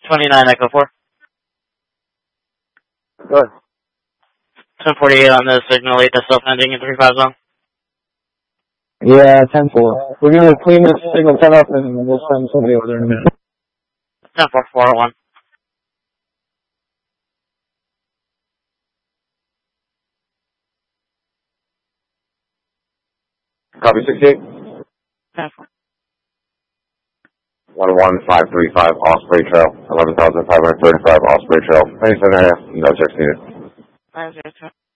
29 Echo 4. Good. 1048 on the signal 8 self ending in 35 zone. Yeah, 10-4. We're going to clean this signal 10 up and we'll send somebody over there in a minute. 10-4, 401. Copy 68. 10-4. 11535 Osprey Trail, 11,535 Osprey Trail. 27 area, no checks needed. 502.